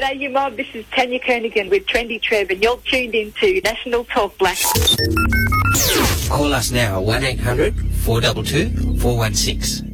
G'day, you mob. This is Tanya Kernigan with Trendy Trev, and you're tuned into National Talk Black. Call us now, 1-800-422-416.